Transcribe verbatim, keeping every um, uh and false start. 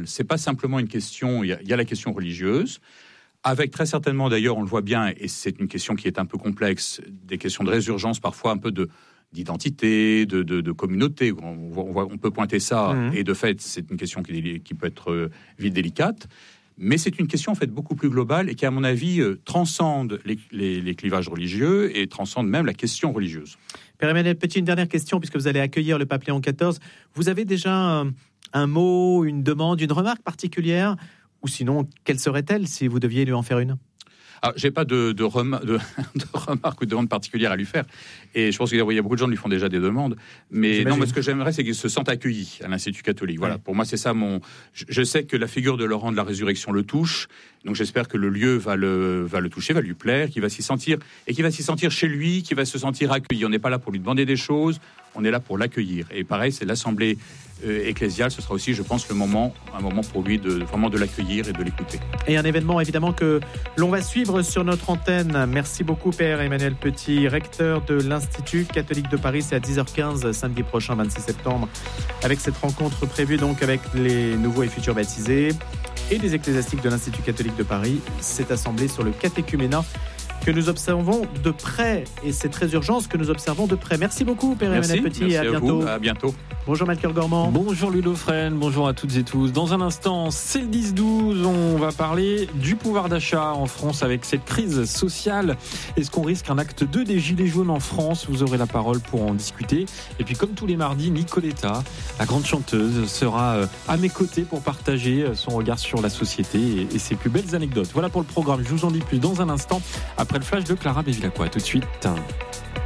global. C'est pas simplement une question. Il y a, il y a la question religieuse, avec très certainement, d'ailleurs, on le voit bien, et c'est une question qui est un peu complexe, des questions de résurgence, parfois un peu de d'identité, de, de, de communauté. On, on, voit, on peut pointer ça, mmh. et de fait, c'est une question qui, qui peut être euh, vite délicate. Mais c'est une question en fait beaucoup plus globale et qui, à mon avis, euh, transcende les, les, les clivages religieux et transcende même la question religieuse. Père Emmanuel Petit, une dernière question, puisque vous allez accueillir le pape Léon quatorze. Vous avez déjà un, un mot, une demande, une remarque particulière? Ou sinon, quelle serait-elle si vous deviez lui en faire une? Alors, j'ai pas de, de, rem- de, de remarques ou de demande particulière à lui faire. Et je pense qu'il y a beaucoup de gens qui lui font déjà des demandes. Mais J'imagine. non, mais ce que j'aimerais, c'est qu'ils se sentent accueillis à l'Institut catholique. Voilà. Ouais. Pour moi, c'est ça mon. Je, je sais que la figure de Laurent de la Résurrection le touche. Donc, j'espère que le lieu va le, va le toucher, va lui plaire, qu'il va s'y sentir et qu'il va s'y sentir chez lui, qu'il va se sentir accueilli. On n'est pas là pour lui demander des choses. On est là pour l'accueillir. Et pareil, c'est l'Assemblée euh, ecclésiale. Ce sera aussi, je pense, le moment, un moment pour lui de vraiment de l'accueillir et de l'écouter. Et un événement, évidemment, que l'on va suivre sur notre antenne. Merci beaucoup, Père Emmanuel Petit, recteur de l'Institut catholique de Paris. C'est à dix heures quinze, samedi prochain, vingt-six septembre, avec cette rencontre prévue donc avec les nouveaux et futurs baptisés et les ecclésiastiques de l'Institut catholique de Paris. Cette assemblée sur le catéchuménat que nous observons de près, et c'est très urgent ce que nous observons de près. Merci beaucoup, Père merci, Emmanuel Petit, merci et à, à bientôt. Vous, à bientôt. Bonjour Melchior Gormand. Bonjour Ludo Fresne, bonjour à toutes et tous. Dans un instant, c'est le dix douze, on va parler du pouvoir d'achat en France avec cette crise sociale. Est-ce qu'on risque un acte deux des Gilets jaunes en France? Vous aurez la parole pour en discuter. Et puis comme tous les mardis, Nicoletta, la grande chanteuse, sera à mes côtés pour partager son regard sur la société et ses plus belles anecdotes. Voilà pour le programme, je vous en dis plus dans un instant, après le flash de Clara Bevilacqua. À tout de suite.